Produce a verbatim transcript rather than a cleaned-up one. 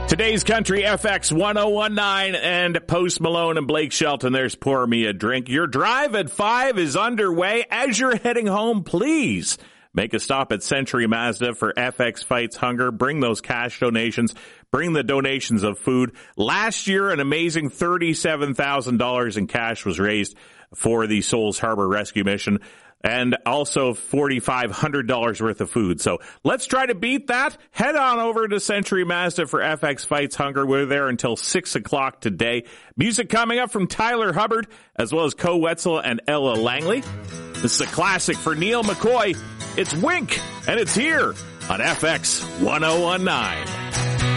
Today's Country F X one oh one nine and Post Malone and Blake Shelton. There's Pour Me a Drink. Your drive at five is underway. As you're heading home, please make a stop at Century Mazda for F X Fights Hunger. Bring those cash donations. Bring the donations of food. Last year, an amazing thirty-seven thousand dollars in cash was raised for the Souls Harbor Rescue Mission, and also four thousand five hundred dollars worth of food. So let's try to beat that. Head on over to Century Mazda for F X Fights Hunger. We're there until six o'clock today. Music coming up from Tyler Hubbard, as well as Co Wetzel and Ella Langley. This is a classic for Neil McCoy. It's Wink, and it's here on F X one oh one nine.